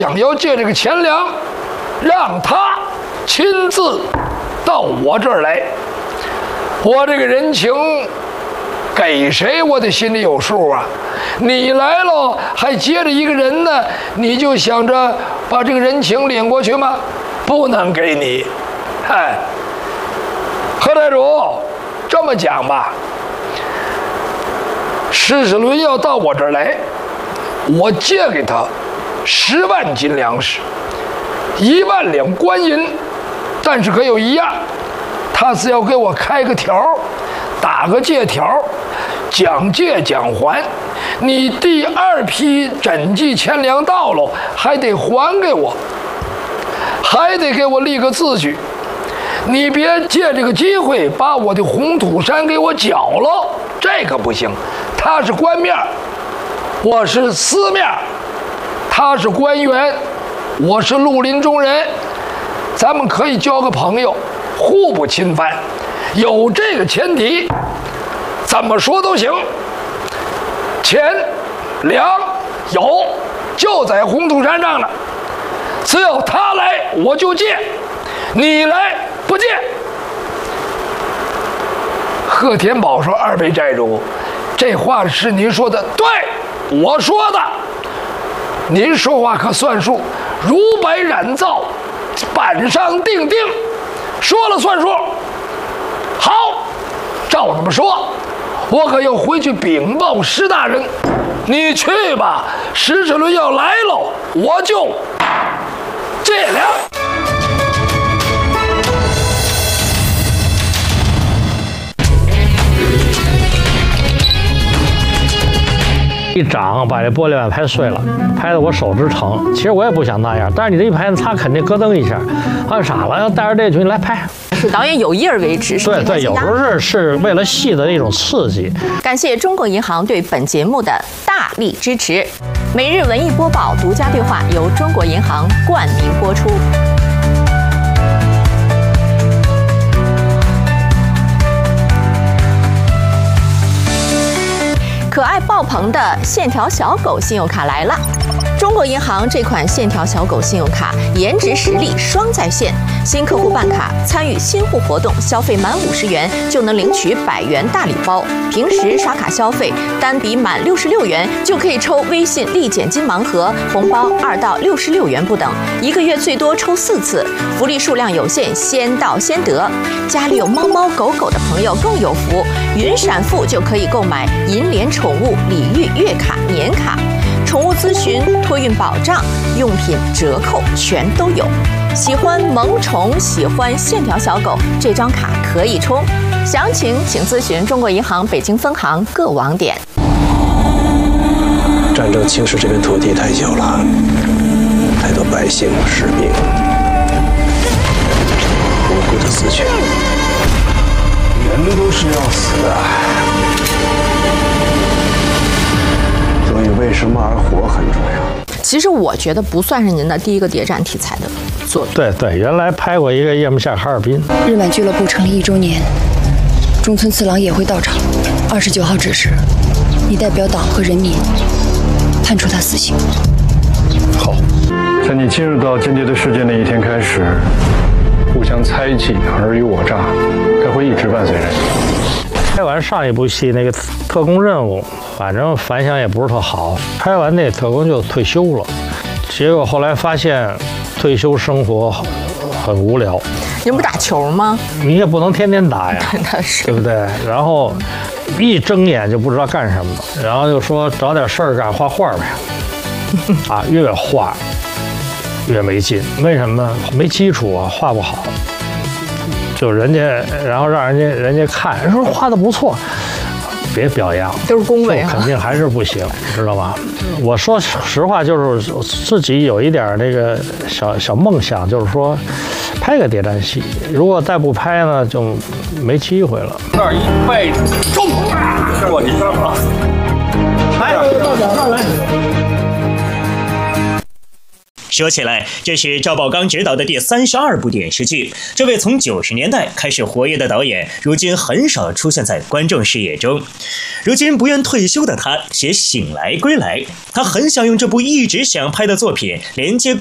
想要借这个钱粮，让他亲自到我这儿来。我这个人情给谁，我得心里有数啊。你来了还接着一个人呢，你就想着把这个人情领过去吗？不能给你。哎，何太主，这么讲吧，施世伦要到我这儿来，我借给他10万斤粮食，1万两官银，但是可有一样，他是要给我开个条，打个借条，讲借讲还。你第2批赈济钱粮到了，还得还给我，还得给我立个字据。你别借这个机会把我的红土山给我搅了，这可不行。他是官面，我是私面，他是官员，我是绿林中人，咱们可以交个朋友，互不侵犯。有这个前提，怎么说都行。钱粮有，就在红土山上了。只要他来，我就借；你来不借。贺天宝说：“2位寨主，这话是您说的，对，我说的。您说话可算数，如白染皂，板上钉钉，说了算数。好，照这么说，我可要回去禀报施大人。你去吧，施世伦要来了，我就借粮。” 一掌把这玻璃碗拍碎了，拍得我手直疼。其实我也不想那样，但是你这一拍，他肯定咯噔一下，他傻了，要带着这群来拍。 导演有意而为之， 对对，有时候是为了戏的一种刺激。 感谢中国银行对本节目的大力支持。每日文艺播报独家对话由中国银行冠名播出。可爱爆棚的线条小狗信用卡来了！中国银行这款线条小狗信用卡，颜值实力双在线。新客户办卡参与新户活动，消费满50元就能领取100元大礼包。平时刷卡消费，单笔满66元就可以抽微信立减金盲盒，红包2到66元不等，1个月最多抽4次，福利数量有限，先到先得。家里有猫猫狗狗的朋友更有福，云闪付就可以购买银联宠物礼遇月卡、年卡。宠物咨询、托运保障、用品折扣全都有。喜欢萌宠、喜欢线条小狗，这张卡可以充。详情请咨询中国银行北京分行各网点。 战争侵蚀这片土地太久了，太多百姓、士兵无辜的死去。 人都是要死的。所以为什么而活很重要。 其实我觉得不算是您的第一个谍战题材的作品。 对对，原来拍过一个《夜幕下哈尔滨》。 日满俱乐部成立1周年，中村次郎也会到场。29号指示，你代表党和人民判处他死刑。 好，在你进入到间谍的世界那一天开始，互相猜忌、尔虞我诈，它会一直伴随着你。 拍完上一部戏那个特工任务，反正反响也不是特好。拍完那特工就退休了，结果后来发现退休生活很无聊。 您不打球吗？ 你也不能天天打呀， 那是对不对？然后一睁眼就不知道干什么，然后就说找点事儿干，画画呗。啊，越画越没劲，为什么呢？没基础啊，画不好。就人家，然后让人家看，人说画的不错，别表扬， 都是恭维啊， 肯定还是不行，知道吗？我说实话，就是自己有一点那个小梦想，就是说拍个谍战戏，如果再不拍呢，就没机会了。 2、1，备中！过去了，来，到脚上来。 说起来，这是赵宝刚执导的第32部电视剧。这位从90年代开始活跃的导演，如今很少出现在观众视野中。如今不愿退休的他写《醒来归来》，他很想用这部一直想拍的作品连接